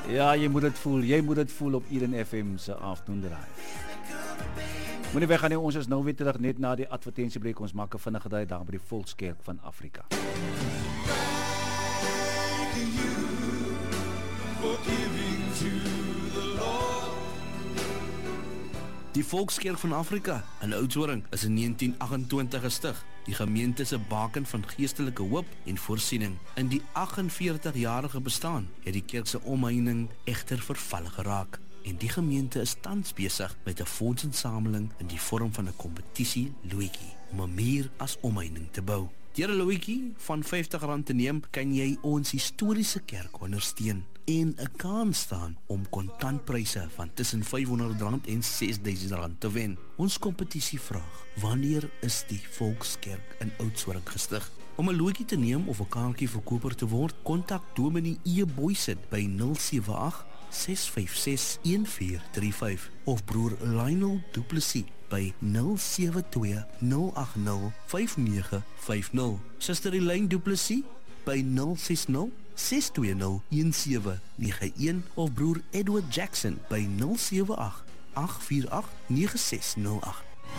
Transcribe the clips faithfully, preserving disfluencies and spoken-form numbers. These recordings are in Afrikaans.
Ja, jy moet dit voel. Jy moet dit voel op Eden F M se Afternoon Drive. Moenie weggaan nie, ons is nou weer terug net na die advertentiebreek. Ons maak 'n vinnige draai daar by die Volkskerk van Afrika. Die Volkskerk van Afrika in Oudtshoorn is in negentien agt-en-twintig gestig. Die gemeente se baken van geestelike hoop en voorsiening. In die agt en veertig-jarige bestaan het die kerk se omheining egter verval geraak. En die gemeente is tans besig met 'n fondsinsameling in die vorm van 'n kompetisie loetjie om 'n muur as omheining te bou. Deur 'n loetjie van vyftig rand te neem, kan jy ons historiese kerk ondersteun en 'n kans staan om kontantpryse van tussen vyfhonderd rand en ses duisend rand te wen. Ons kompetisie vraag: wanneer is die Volkskerk in Oudtshoorn gestig? Om 'n loetjie te neem of 'n kaartjie verkoper te word, kontak Dominee E. Boysen by nul sewe agt ses vyf ses een vier drie vyf of broer Lionel Du Plessis by nul sewe twee nul agt nul vyf nege vyf nul. Suster Elaine Du Plessis by nul ses nul ses twee nul een sewe nege een of broer Edward Jackson by nul sewe agt agt vier agt nege ses nul agt.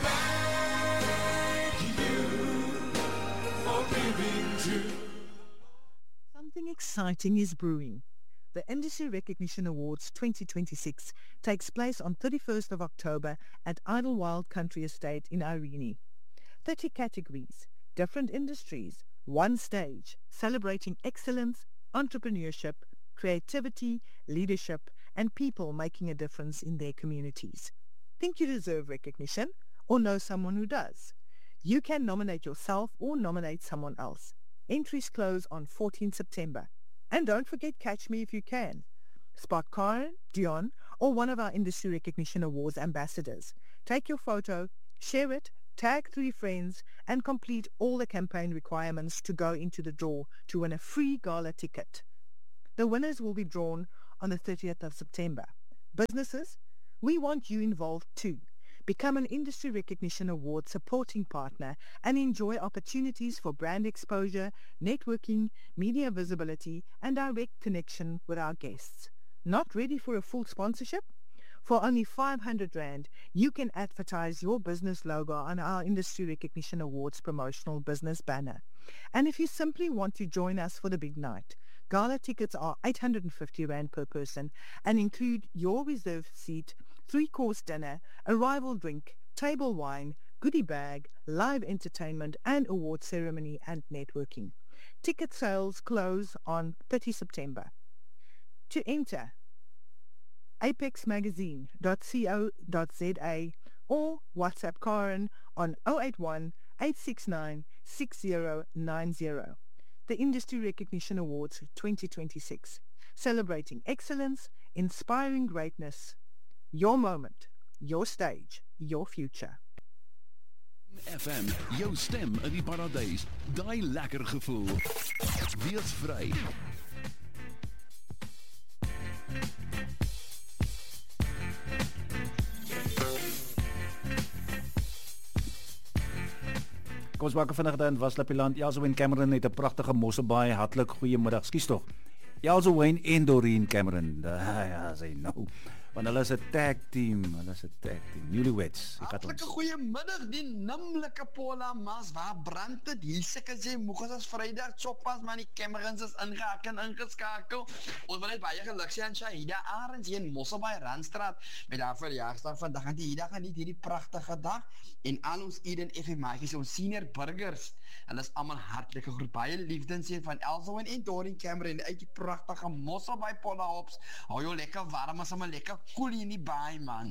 Something exciting is brewing. The Industry Recognition Awards twenty twenty-six takes place on thirty-first of October at Idlewild Country Estate in Irene. thirty categories, different industries, one stage, celebrating excellence, entrepreneurship, creativity, leadership, and people making a difference in their communities. Think you deserve recognition or know someone who does? You can nominate yourself or nominate someone else. Entries close on fourteenth September. And don't forget Catch Me If You Can. Spot Karen, Dion, or one of our Industry Recognition Awards ambassadors. Take your photo, share it, tag three friends, and complete all the campaign requirements to go into the draw to win a free gala ticket. The winners will be drawn on the thirtieth of September. Businesses, we want you involved too. Become an Industry Recognition Award supporting partner and enjoy opportunities for brand exposure, networking, media visibility, and direct connection with our guests. Not ready for a full sponsorship? For only five hundred rand, you can advertise your business logo on our Industry Recognition Awards promotional business banner. And if you simply want to join us for the big night, gala tickets are eight hundred fifty rand per person and include your reserved seat, three-course dinner, arrival drink, table wine, goodie bag, live entertainment, and award ceremony and networking. Ticket sales close on thirtieth September. To enter, apex magazine dot co dot za or WhatsApp Karen on zero eight one eight six nine six zero nine zero. The Industry Recognition Awards twenty twenty-six, celebrating excellence, inspiring greatness. Your moment, your stage, your future. F M, jou stem in die paradijs. Daai lekker gevoel. Wees vry. Kom ons maak vandag dan Waslapieland. Elso Wayne Cameron het 'n pragtige mosselbaai. Hartlik goeiemiddag. Skus tog. Elso Wayne en Doreen Cameron. Ja, ja, sy nou. Want hulle is 'n tag team. Hulle is 'n tag team. Newlyweds. Hartlike goeiemiddag, die nimmerlike Paula Mas. Waar brand dit? Hier seker jy moeg as Vrydag choppas, maar die Camerons is ingehaak en ingeskakel. Ons wil net baie geluk sê aan Shahida Arends hier in Mosselbaai Randstraat met haar verjaarsdag vandag. En die dag geniet hierdie pragtige dag en al ons Eden F M maatjies, ons senior burgers. Hulle is almal hartlike groet. Baie liefdenseen van Elso en Doreen Cameron uit die pragtige Mosselbaai Paula Hops. Hou jou lekker warm, as maar lekker koel in die baai, man.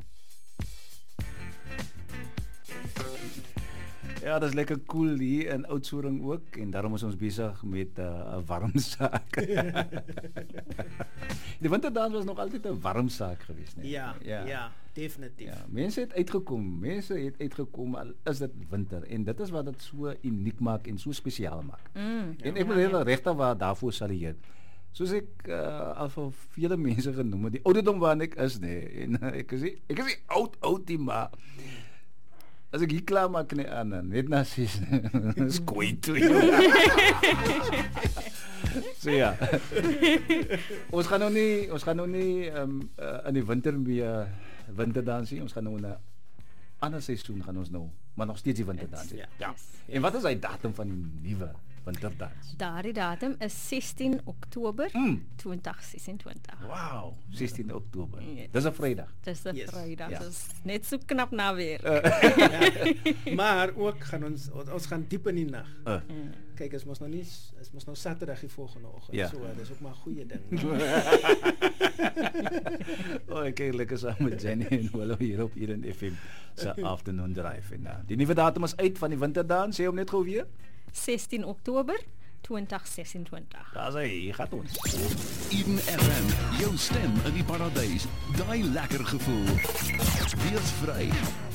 Ja, dat is lekker cool hier in Oudtshoorn ook en daarom is ons besig met 'n uh, warm saak. Die winterdans was nog altyd 'n warm saak geweest, nee. Ja, ja, ja, definitief. Ja, mense het uitgekom, mense het uitgekom al is dit winter en dit is wat dit so uniek maak en so spesiaal maak. Mm, en ek wil heel regtig waar daarvoor salieer. Soos ek uh, al vir vele mense genoem het, die ouderdom waarin ek is, nee, en uh, ek is nie, ek is nie oud, oud die maar As ek hier klaar maak nie aan, dan net na ses. Dis kwyt toe. So ja. Ons gaan nou nie, ons gaan nou nie um, uh, in die winter mee winterdansie, ons gaan nou 'n ander seisoen gaan ons nou, maar nog steeds die winterdans. Ja. Ja. En wat is hy datum van die nuwe winterdans? Daardie datum is sestien Oktober Mm. twintig sesentwintig. Wow, sestien Oktober. Yes. Dis 'n Vrydag. Dis 'n Yes. Vrydag. Ja. Dis net so knap na weer. Ja. Maar ook gaan ons ons, ons gaan diep in die nag. Uh. Kyk, is mos nou nie is mos nou Saterdag die volgende oggend. Ja. So, dis ook maar 'n goeie ding. Oh, ek kyk lekker saam met Jenny en Willow hier op hier in F M se afternoon drive en uh, die nuwe datum is uit van die winterdans. Sê hom net gou weer. sestien Oktober twintig sesentwintig. Daar's hy, hier gaan ons. Eden F M, jou stem in die paradys. Daai lekker gevoel. Wees vry.